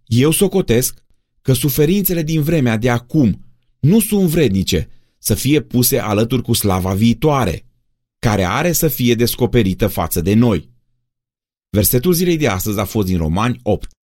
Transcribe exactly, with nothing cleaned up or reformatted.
Eu socotesc că suferințele din vremea de acum nu sunt vrednice să fie puse alături cu slava viitoare, care are să fie descoperită față de noi. Versetul zilei de astăzi a fost din Romani opt,